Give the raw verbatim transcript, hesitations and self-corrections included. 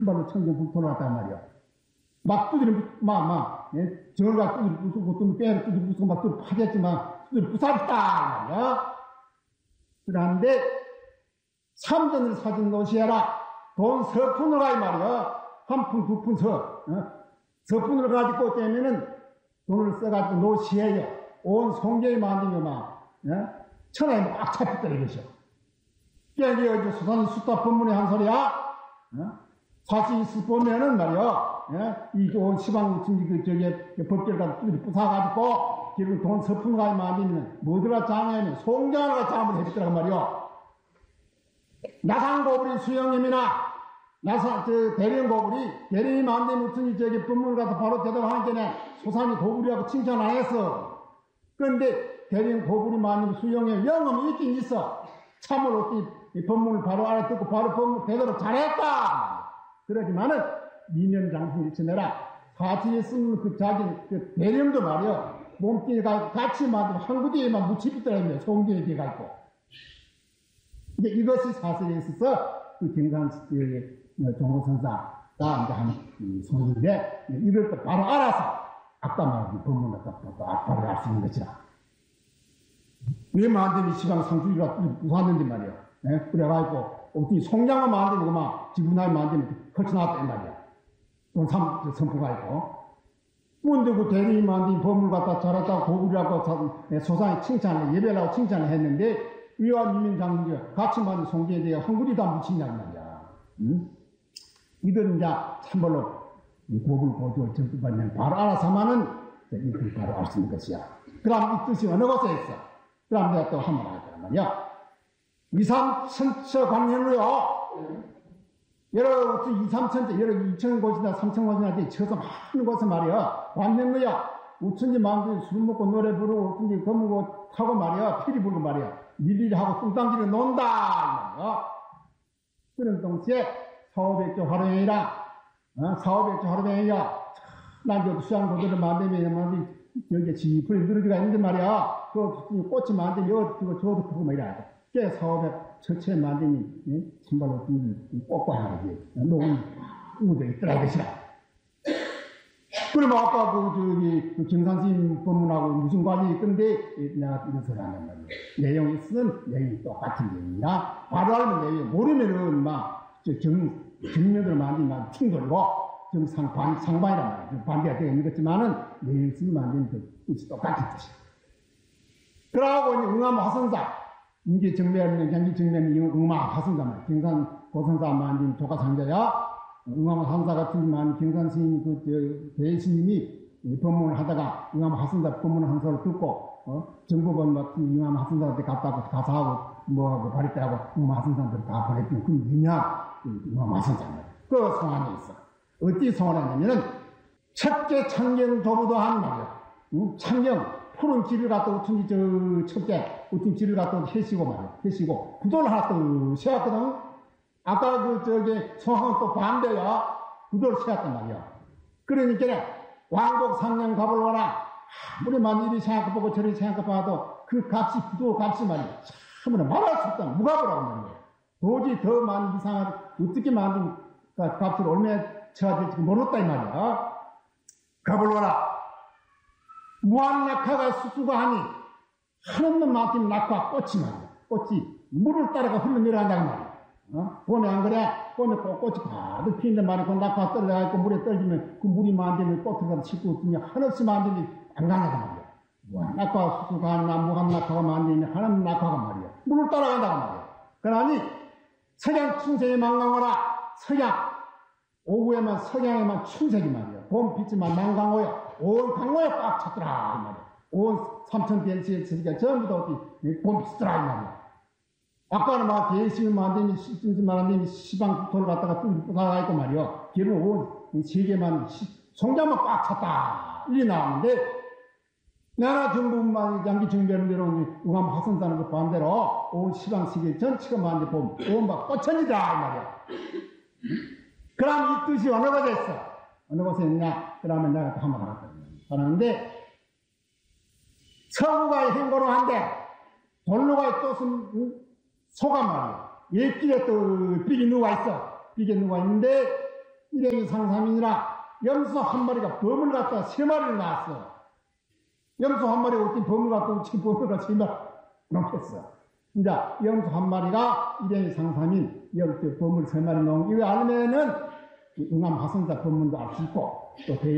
한발로 청정 불토를 왔단 말이야. 막 두드려, 막, 막, 예? 저가 두드려 부수고, 또 빼를 두드려 부수고, 막 두드려 파겠지만, 두드려 부쉈다! 말이야. 그런데, 삼전을 사준 노시해라. 돈 서푼을 가이 말이야. 한 푼, 두 푼 서. 어? 서푼을 가지고 떼면은 돈을 써가지고 노시해요. 온 송계에 만든 거만, 예? 천하에 막 잡혔다 이것이요. 이게 이제 수산 수다 법문의 한 소리야. 어? 사실 있을 보면은 말이야. 예? 이 좋은 시방 같은 그 저기 법결 갖다 두드려 부숴가지고 결국 돈 서푼 가이 만들면 뭐들아 장애면 송장하가 장을 해줬더란 말이야. 나상고불이 수영님이나 나상 저 대령고불이 대령이 만든 무슨 저기 법문을 갖다 바로 대답하는 게네 소산이 고불이라고 칭찬 안 했어. 그런데 대령고불이 만든 수영에 영험이 있긴 있어. 참으로 이 법문을 바로 알아듣고 바로 법문 대답을 잘했다. 그러지만은 이면장수 일치내라. 사지에 쓰는 그 자기 그 대령도 말이야. 몸뚱이가 같이 만들고 한 구디에만 묻히있더라며. 송기에 뒤가 있고. 이제 이것이 사실에 있어서 그 경상시의 종호선사가 이제 한 소리인데 이걸 또 바로 알아서 아까 말한 법문을 또 바로 알 수 있는 것이라. 왜 만드니 시방 상주기가 부사는데 말이야. 네? 그래가지고 어떻게 송장을 만들고 막 지분할 만들면 펼쳐놨단 말이야. 돈 삼, 선포가 있고. 근데 그 대리인 만든 법을 갖다 잘했다고 고구려하고 소상히 칭찬을, 예배라고 칭찬을 했는데, 위와 미민장군이 같이 만든 송제에 대해 한글이 다 묻힌단 말이야. 응? 이건 이제 참말로 고불 고조 정부받는 바로 알아서만은 이걸 바로 알 수 있는 것이야. 그럼 이 뜻이 어느 곳에 있어? 그럼 내가 또 한번 할 거란 말이야. 이삼천처 관행으로요. 여러 이삼천째, 여러 이천 곳이나 삼천 곳이나 돼 쳐서 많은 곳에 말이야. 관행 거야. 우천지 마음대로 술 먹고 노래 부르고 우천지 거무고 타고 말이야. 피리 부르고 말이야. 밀리리 하고 뚱땅기를 논다. 말이야. 그런 동시에 사오백조 하루행이라, 어? 사오백조 하루행이야. 난 여기 수양고들을 만들면, 여기 지풀 늘어지가 있는데 말이야. 그 꽃이 만들면 여기 그거 저도 크고 막 이래. 꽤 사오백 처치에 만드니, 참말로 꽃과 하지. 너무 우대 있더라, 이것이라. 그럼 아까 그, 저기, 그 경산스님 법문하고 무슨 관련이 있던데, 내가 이런 소리 한단 말이야. 내용이 쓰는 내용이 똑같은 내용이라, 바로 알면 내용이 모르면은 막, 저 정, 정면으로 만들면 충돌이고, 정상, 반, 상반이란 말이야. 반대가 되어 있는 것지만은, 내용이 쓰는 만드는 그 뜻이 똑같은 뜻이야. 그러고 이제 응암 화선사, 인계 정면, 양기 정면, 응암 화선사 말이야. 경산 고선사 만든 조가상자야. 응암 화선사 같은 만 경산 스님이 그, 저, 대스님이 법문을 하다가 응암 화선사 법문 한 소를 듣고, 어? 정법원 같은 응암 화선사한테 갔다고 가사하고, 뭐하고 바리떼하고 응암 화선사한테 다 보냈더니 그 유명한 응암 화선사 말이야. 그 성안에 있어. 어디 성안이냐면은, 첫째 창경 도부도 하는 말이야. 응? 창경. 푸른 길을 갖다 우tun지 저 첫째 우tun지 길을 갖다 해시고 말이야. 해시고 구도를 하나 또 세웠거든. 아까 그 저기 성황은 또 반대야. 구도를 세웠단 말이야. 그러니까 왕복 상냥 값을 와라. 아무리만 이리 생각해보고 저리 생각해봐도 그 값이 구도 값이 말이야. 참으로 말할 수 없다. 무값이라고 말이야. 도저히 더 많은 이상을 어떻게 만든 값을 얼마나 쳐야 될지 모르겠다 이 말이야. 값을 와라. 무한낙하가 수수가 하니 하늘만 맡긴 낙화 꽃이 말이야. 꽃이 물을 따라가 흘러내려간다고 말이야. 어? 봄에 안 그래? 봄에 꽃이 가득 피는데 말이야. 그 낙화 떨어져가지고 물에 떨어지면 그 물이 만들면 꽃 들어가서 싣고 있으면 하늘씩 만들면 안 간다고 말이야. 무한낙하가 수수가 하나 무한낙하가 만들면 하늘 낙하가 말이야. 물을 따라간다고 말이야. 그러니 석양 춘색이 망강하라. 석양 오후에만 석양에만 춘색이 말이야. 봄 빛이만 망강호야. 온 강호에 꽉 찼더라, 이 말이야. 온 삼천 대시에 있으니까 전부 다 어디, 봄비스더라, 이 말이야. 아까는 막 대시를 만드니, 시즌지 만드니, 시방부터를 갖다가 뚝 부사가 있고 말이야. 걔는 온 세계만, 송장만 꽉 찼다. 이게 나왔는데, 나라 정부만 양기 정변을 내려오니, 우감 화선사는 그 반대로, 온 시방 세계 전체가 만드 봄, 온막 꽃천이다, 이 말이야. 그럼 이 뜻이 어느 곳에 있어? 어느 곳에 있냐? 그러면 내가 또 한번 하거든요. 하는데, 서구가 행고로 한데, 돌로가 또 소가 말이야. 옛길에 또 삐게 누가 있어. 삐게 누가 있는데, 일행이 상삼이니라 염소 한 마리가 범을 갖다 세 마리를 낳았어. 염소 한 마리가 어떻게 범을 갖다 어떻게 범을 갖다 세 마리 놓겠어. 이제 염소 한 마리가 일행이 상삼인 염소 범을 세 마리 놓은 게 왜 알면은 응암 화선자 법문도 알 수 있고 또